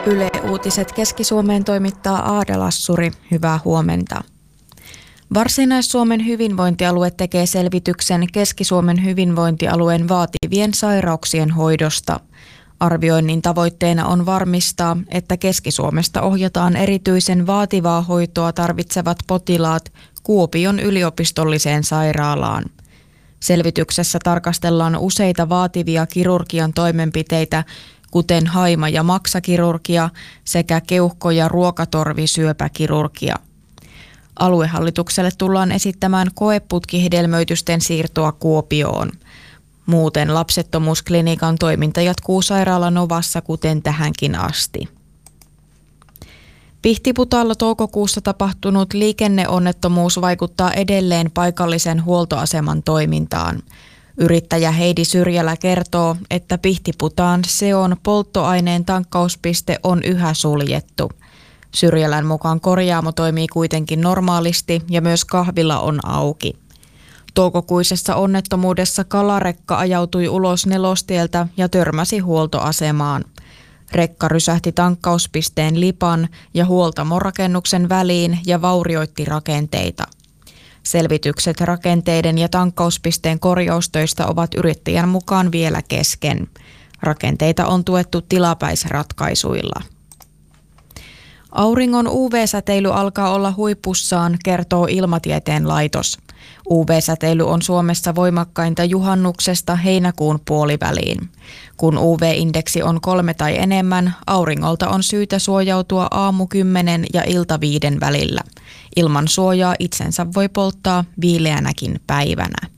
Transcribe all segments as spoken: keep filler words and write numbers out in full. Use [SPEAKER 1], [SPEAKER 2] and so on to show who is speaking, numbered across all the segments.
[SPEAKER 1] Yle Uutiset Keski-Suomeen toimittaa Aada Lassuri. Hyvää huomenta. Varsinais-Suomen hyvinvointialue tekee selvityksen Keski-Suomen hyvinvointialueen vaativien sairauksien hoidosta. Arvioinnin tavoitteena on varmistaa, että Keski-Suomesta ohjataan erityisen vaativaa hoitoa tarvitsevat potilaat Kuopion yliopistolliseen sairaalaan. Selvityksessä tarkastellaan useita vaativia kirurgian toimenpiteitä, kuten haima- ja maksakirurgia sekä keuhko- ja ruokatorvisyöpäkirurgia. Aluehallitukselle tullaan esittämään koeputkihedelmöitysten siirtoa Kuopioon. Muuten lapsettomuusklinikan toiminta jatkuu sairaala Novassa kuten tähänkin asti. Pihtiputaalla toukokuussa tapahtunut liikenneonnettomuus vaikuttaa edelleen paikallisen huoltoaseman toimintaan. Yrittäjä Heidi Syrjälä kertoo, että Pihtiputaan Seon polttoaineen tankkauspiste on yhä suljettu. Syrjälän mukaan korjaamo toimii kuitenkin normaalisti ja myös kahvila on auki. Toukokuisessa onnettomuudessa kalarekka ajautui ulos Nelostieltä ja törmäsi huoltoasemaan. Rekka rysähti tankkauspisteen lipan ja huoltamorakennuksen väliin ja vaurioitti rakenteita. Selvitykset rakenteiden ja tankkauspisteen korjaustöistä ovat yrittäjän mukaan vielä kesken. Rakenteita on tuettu tilapäisratkaisuilla. Auringon U V-säteily alkaa olla huipussaan, kertoo Ilmatieteen laitos. U V-säteily on Suomessa voimakkainta juhannuksesta heinäkuun puoliväliin. Kun U V-indeksi on kolme tai enemmän, auringolta on syytä suojautua aamu kymmenen ja ilta viiden välillä. Ilman suojaa itsensä voi polttaa viileänäkin päivänä.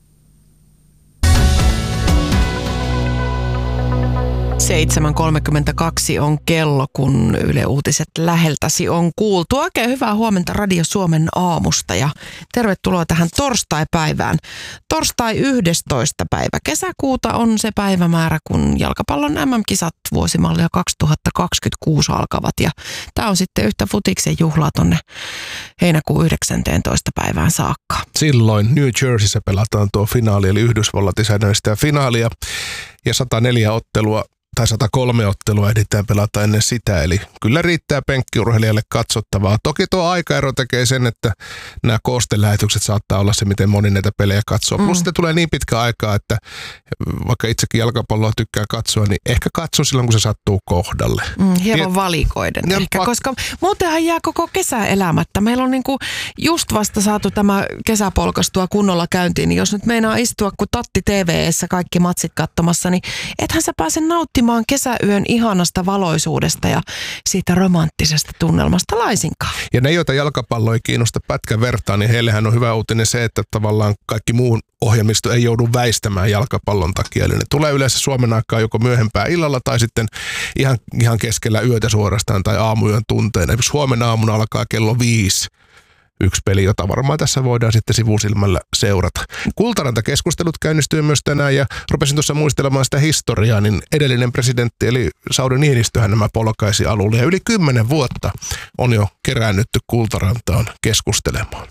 [SPEAKER 2] seitsemän kolmekymmentäkaksi on kello, kun Yle Uutiset läheltäsi on kuultu. Oikein hyvää huomenta Radio Suomen aamusta ja tervetuloa tähän torstaipäivään. Torstai yhdestoista päivä kesäkuuta on se päivämäärä, kun jalkapallon M M-kisat vuosimallia kaksituhattakaksikymmentäkuusi alkavat. Ja tämä on sitten yhtä futiksen juhlaa tonne heinäkuun yhdeksästoista päivään saakka.
[SPEAKER 3] Silloin New Jerseyssä pelataan tuo finaali, eli Yhdysvallat isännöi sitä finaalia ja sata neljä ottelua. Tai sata kolme ottelua ehditään pelata ennen sitä, eli kyllä riittää penkkiurheilijalle katsottavaa. Toki tuo aikaero tekee sen, että nämä koostelähetykset saattaa olla se, miten moni näitä pelejä katsoo. Mm. Plus sitten tulee niin pitkä aikaa, että vaikka itsekin jalkapalloa tykkää katsoa, niin ehkä katso silloin, kun se sattuu kohdalle.
[SPEAKER 2] Mm, hieman Tiet- valikoiden ehkä, pak- koska muutenhan jää koko kesä elämättä. Meillä on niinku just vasta saatu tämä kesä polkastua kunnolla käyntiin, niin jos nyt meinaa istua, kun tatti T V-ssä kaikki matsit katsomassa, niin ethän sä pääse nauttimaan kesäyön ihanasta valoisuudesta ja siitä romanttisesta tunnelmasta laisinkaan.
[SPEAKER 3] Ja ne, joita jalkapallo ei kiinnosta pätkän vertaan, niin heillehän on hyvä uutinen se, että tavallaan kaikki muun ohjelmisto ei joudu väistämään jalkapallon takia. Eli ne tulee yleensä Suomen aikaa joko myöhempää illalla tai sitten ihan, ihan keskellä yötä suorastaan tai aamuyön tunteena. Suomen aamuna alkaa kello viisi. Yksi peli, jota varmaan tässä voidaan sitten sivusilmällä seurata. Kultaranta-keskustelut käynnistyy myös tänään ja rupesin tuossa muistelemaan sitä historiaa, niin edellinen presidentti eli Sauli Niinistöhän nämä polkaisi alulle ja yli kymmenen vuotta on jo keräännytty Kultarantaan keskustelemaan.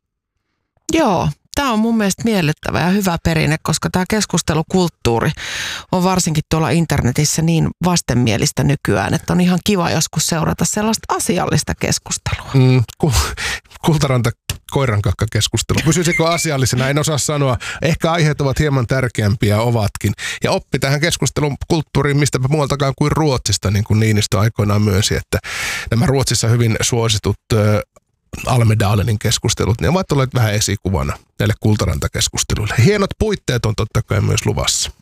[SPEAKER 2] Joo. Tämä on mun mielestä miellyttävä ja hyvä perinne, koska tämä keskustelukulttuuri on varsinkin tuolla internetissä niin vastenmielistä nykyään, että on ihan kiva joskus seurata sellaista asiallista keskustelua. Mm,
[SPEAKER 3] Kultaranta koirankakka-keskustelu. Pysyisikö asiallisena? En osaa sanoa. Ehkä aiheet ovat hieman tärkeämpiä, ovatkin. Ja oppi tähän keskustelun kulttuuriin mistäpä muualtakaan kuin Ruotsista, niin kuin Niinistö aikoinaan myönsi, että nämä Ruotsissa hyvin suositut Almedalenin keskustelut, ne ovat olleet vähän esikuvana näille Kultaranta-keskusteluille. Hienot puitteet on totta kai myös luvassa.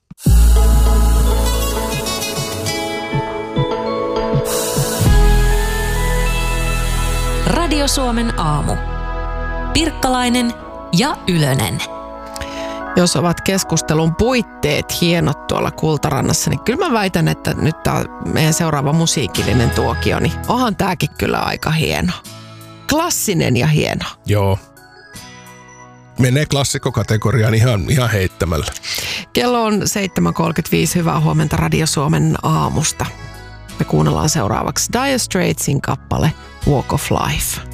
[SPEAKER 4] Radio Suomen aamu. Pirkkalainen ja Ylönen.
[SPEAKER 2] Jos ovat keskustelun puitteet hienot tuolla Kultarannassa, niin kyllä mä väitän, että nyt tämä meidän seuraava musiikillinen tuokio, niin onhan tämäkin kyllä aika hieno. Klassinen ja hieno.
[SPEAKER 3] Joo. Menee klassikkokategoriaan ihan, ihan heittämällä.
[SPEAKER 2] Kello on seitsemän kolmekymmentäviisi. Hyvää huomenta Radio Suomen aamusta. Me kuunnellaan seuraavaksi Dire Straitsin kappale Walk of Life.